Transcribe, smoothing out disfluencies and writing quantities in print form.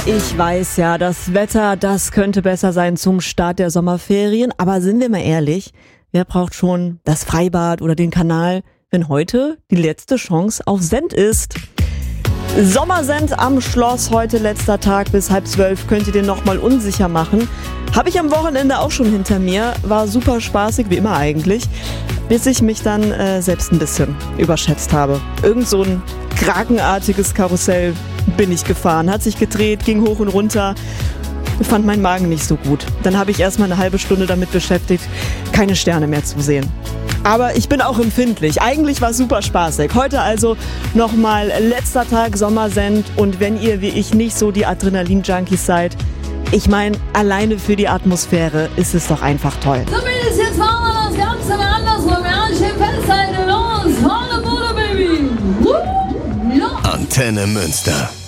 Ich weiß ja, das Wetter, das könnte besser sein zum Start der Sommerferien. Aber sind wir mal ehrlich, wer braucht schon das Freibad oder den Kanal, wenn heute die letzte Chance auf Send ist? Sommersend am Schloss, heute letzter Tag bis 11:30, könnt ihr den nochmal unsicher machen. Habe ich am Wochenende auch schon hinter mir, war super spaßig, wie immer eigentlich, bis ich mich dann selbst ein bisschen überschätzt habe. Irgend so ein krakenartiges Karussell bin ich gefahren, hat sich gedreht, ging hoch und runter. Ich fand meinen Magen nicht so gut. Dann habe ich erstmal eine halbe Stunde damit beschäftigt, keine Sterne mehr zu sehen. Aber ich bin auch empfindlich. Eigentlich war es super spaßig. Heute also nochmal letzter Tag Sommersend. Und wenn ihr wie ich nicht so die Adrenalin-Junkies seid, ich meine, alleine für die Atmosphäre ist es doch einfach toll. Zumindest jetzt machen wir das Ganze mal andersrum. Ja, schön festhalten. Los, volle Bude, Baby. Los. Antenne Münster.